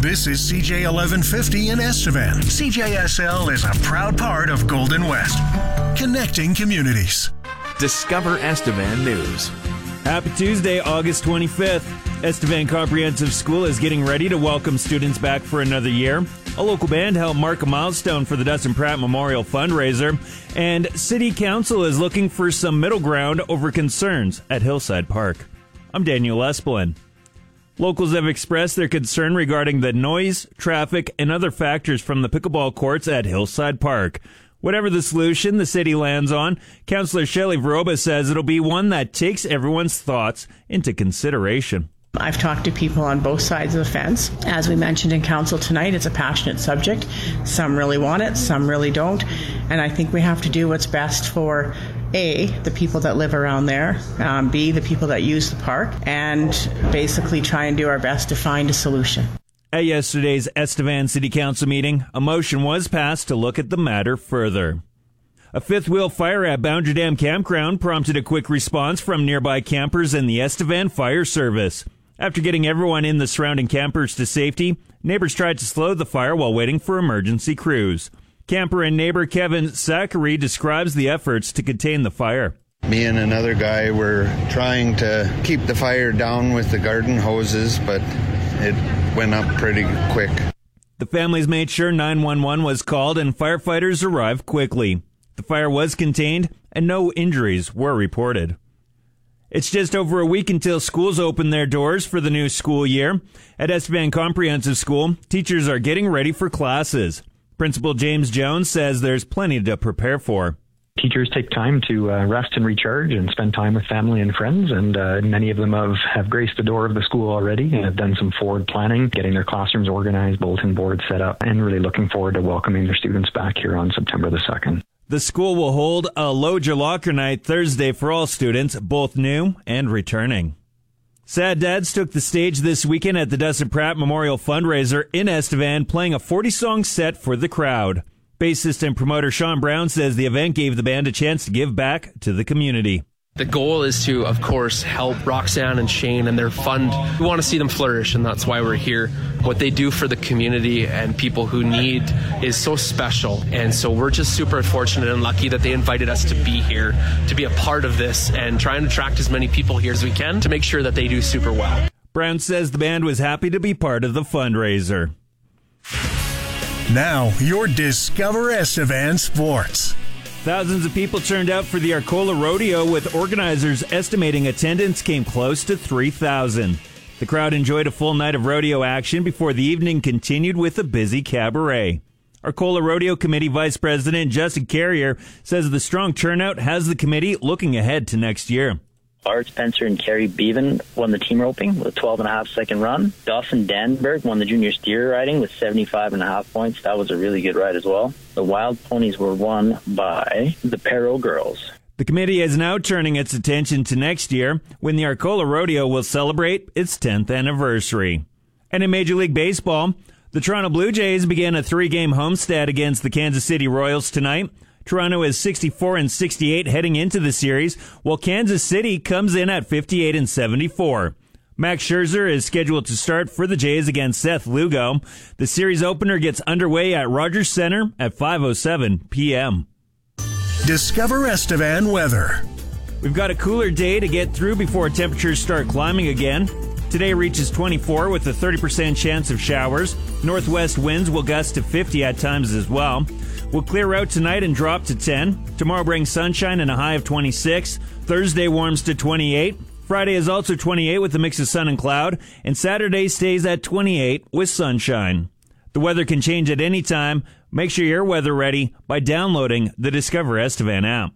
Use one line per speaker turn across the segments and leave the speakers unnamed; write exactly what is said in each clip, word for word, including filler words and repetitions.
This is C J eleven fifty in Estevan. C J S L is a proud part of Golden West, connecting communities.
Discover Estevan News.
Happy Tuesday, August twenty-fifth. Estevan Comprehensive School is getting ready to welcome students back for another year. A local band helped mark a milestone for the Dustin Pratt Memorial Fundraiser, and City Council is looking for some middle ground over concerns at Hillside Park. I'm Daniel Espelin. Locals have expressed their concern regarding the noise, traffic, and other factors from the pickleball courts at Hillside Park. Whatever the solution the city lands on, Councillor Shelley Veroba says it'll be one that takes everyone's thoughts into consideration.
I've talked to people on both sides of the fence. As we mentioned in council tonight, it's a passionate subject. Some really want it, some really don't. And I think we have to do what's best for A, the people that live around there, um, B, the people that use the park, and basically try and do our best to find a solution.
At yesterday's Estevan City Council meeting, a motion was passed to look at the matter further. A fifth-wheel fire at Boundary Dam Campground prompted a quick response from nearby campers and the Estevan Fire Service. After getting everyone in the surrounding campers to safety, neighbors tried to slow the fire while waiting for emergency crews. Camper and neighbor Kevin Zachary describes the efforts to contain the fire.
Me and another guy were trying to keep the fire down with the garden hoses, but it went up pretty quick.
The families made sure nine one one was called and firefighters arrived quickly. The fire was contained and no injuries were reported. It's just over a week until schools open their doors for the new school year. At Estevan Comprehensive School, teachers are getting ready for classes. Principal James Jones says there's plenty to prepare for.
Teachers take time to uh, rest and recharge and spend time with family and friends, and uh, many of them have, have graced the door of the school already and have done some forward planning, getting their classrooms organized, bulletin boards set up, and really looking forward to welcoming their students back here on September the second.
The school will hold a Load Your Locker Night Thursday for all students, both new and returning. Sad Dads took the stage this weekend at the Dustin Pratt Memorial Fundraiser in Estevan, playing a forty-song set for the crowd. Bassist and promoter Sean Brown says the event gave the band a chance to give back to the community.
The goal is to, of course, help Roxanne and Shane and their fund. We want to see them flourish, and that's why we're here. What they do for the community and people who need is so special. And so we're just super fortunate and lucky that they invited us to be here, to be a part of this, and try and attract as many people here as we can to make sure that they do super well.
Brown says the band was happy to be part of the fundraiser.
Now, your Discover Estevan Sports.
Thousands of people turned out for the Arcola Rodeo, with organizers estimating attendance came close to three thousand. The crowd enjoyed a full night of rodeo action before the evening continued with a busy cabaret. Arcola Rodeo Committee Vice President Justin Carrier says the strong turnout has the committee looking ahead to next year.
Art Spencer and Kerry Bevan won the team roping with a twelve and a half second run. Dawson Danberg won the junior steer riding with seventy-five and a half points. That was a really good ride as well. The wild ponies were won by the Perro girls.
The committee is now turning its attention to next year, when the Arcola Rodeo will celebrate its tenth anniversary. And in Major League Baseball, the Toronto Blue Jays began a three-game homestand against the Kansas City Royals tonight. Toronto is sixty-four and sixty-eight heading into the series, while Kansas City comes in at fifty-eight and seventy-four. Max Scherzer is scheduled to start for the Jays against Seth Lugo. The series opener gets underway at Rogers Center at five oh seven p.m.
Discover Estevan weather.
We've got a cooler day to get through before temperatures start climbing again. Today reaches twenty-four with a thirty percent chance of showers. Northwest winds will gust to fifty at times as well. We'll clear out tonight and drop to ten. Tomorrow brings sunshine and a high of twenty-six. Thursday warms to twenty-eight. Friday is also twenty-eight with a mix of sun and cloud. And Saturday stays at twenty-eight with sunshine. The weather can change at any time. Make sure you're weather ready by downloading the Discover Estevan app.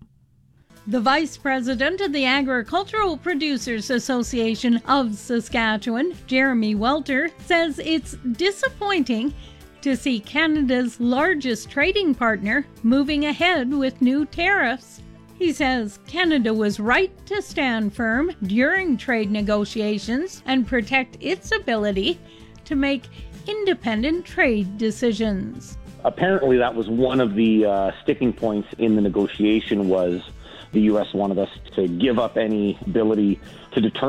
The Vice President of the Agricultural Producers Association of Saskatchewan, Jeremy Welter, says it's disappointing to see Canada's largest trading partner moving ahead with new tariffs. He says Canada was right to stand firm during trade negotiations and protect its ability to make independent trade decisions.
Apparently that was one of the uh, sticking points in the negotiation, was the U S wanted us to give up any ability to determine